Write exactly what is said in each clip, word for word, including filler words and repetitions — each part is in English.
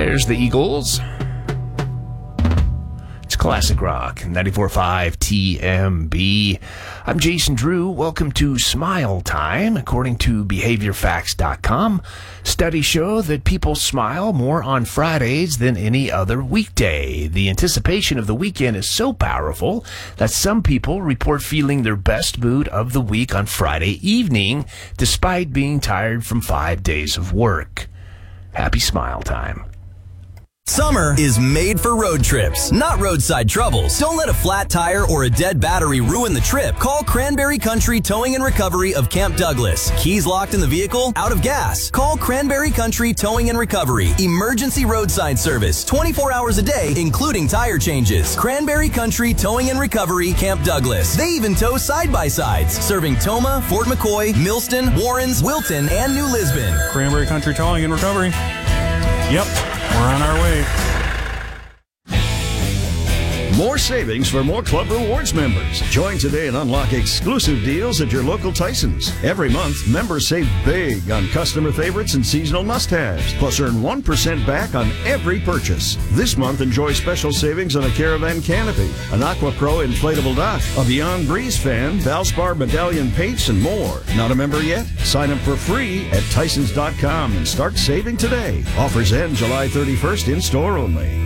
There's the Eagles. It's classic rock, ninety-four point five T M B. I'm Jason Drew. Welcome to Smile Time. According to behavior facts dot com, studies show that people smile more on Fridays than any other weekday. The anticipation of the weekend is so powerful that some people report feeling their best mood of the week on Friday evening, despite being tired from five days of work. Happy Smile Time. Summer is made for road trips, not roadside troubles. Don't let a flat tire or a dead battery ruin the trip. Call Cranberry Country Towing and Recovery of Camp Douglas. Keys locked in the vehicle? Out of gas? Call Cranberry Country Towing and Recovery. Emergency roadside service, twenty-four hours a day, including tire changes. Cranberry Country Towing and Recovery, Camp Douglas. They even tow side-by-sides, serving Toma, Fort McCoy, Millston, Warrens, Wilton, and New Lisbon. Cranberry Country Towing and Recovery. Yep, we're on our way. More savings for more Club Rewards members. Join today and unlock exclusive deals at your local Tyson's. Every month, members save big on customer favorites and seasonal must-haves, plus earn one percent back on every purchase. This month, enjoy special savings on a Caravan canopy, an Aqua Pro inflatable dock, a Beyond Breeze fan, Valspar medallion paints, and more. Not a member yet? Sign up for free at Tysons dot com and start saving today. Offers end July thirty-first, in-store only.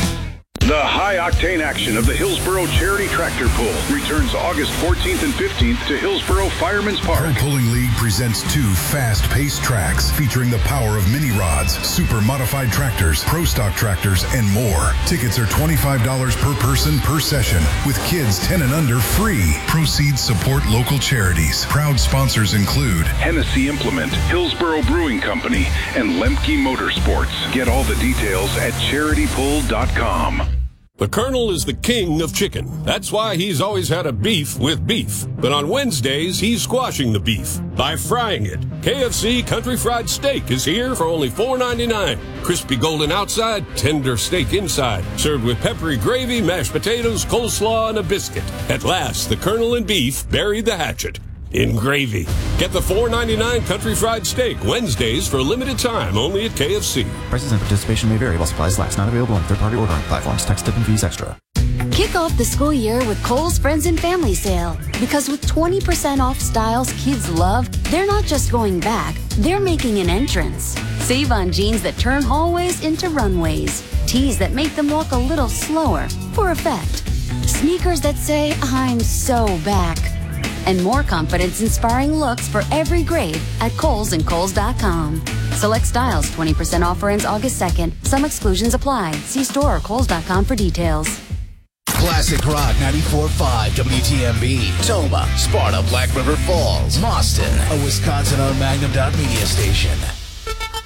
The high-octane action of the Hillsboro Charity Tractor Pull returns August fourteenth and fifteenth to Hillsboro Fireman's Park. Pro Pulling League presents two fast-paced tracks featuring the power of mini rods, super modified tractors, pro stock tractors, and more. Tickets are twenty-five dollars per person per session, with kids ten and under free. Proceeds support local charities. Proud sponsors include Hennessy Implement, Hillsboro Brewing Company, and Lemke Motorsports. Get all the details at charity pull dot com. The Colonel is the king of chicken. That's why he's always had a beef with beef. But on Wednesdays, he's squashing the beef by frying it. K F C Country Fried Steak is here for only four ninety-nine. Crispy golden outside, tender steak inside. Served with peppery gravy, mashed potatoes, coleslaw, and a biscuit. At last, the Colonel and beef buried the hatchet in gravy. Get the four ninety-nine Country Fried Steak Wednesdays for a limited time only at K F C. Prices and participation may vary while supplies last. Not available on third-party ordering platforms. Tax, tip, and fees extra. Kick off the school year with Kohl's Friends and Family Sale. Because with twenty percent off styles kids love, they're not just going back, they're making an entrance. Save on jeans that turn hallways into runways. Tees that make them walk a little slower for effect. Sneakers that say, I'm so back. And more confidence-inspiring looks for every grade at Kohl's and Kohl's dot com. Select styles, twenty percent offer ends August second. Some exclusions apply. See store or Kohl's dot com for details. Classic Rock ninety-four point five W T M B, Toma, Sparta, Black River Falls, Mauston, a Wisconsin-owned Magnum Dot Media station.